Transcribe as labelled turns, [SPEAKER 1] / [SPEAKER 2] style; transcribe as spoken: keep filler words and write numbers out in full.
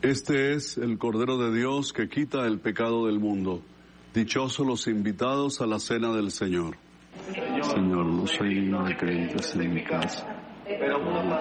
[SPEAKER 1] Este es el Cordero de Dios que quita el pecado del mundo. Dichosos los invitados a la cena del Señor.
[SPEAKER 2] Señor, no soy digno de que entres en mi casa, pero una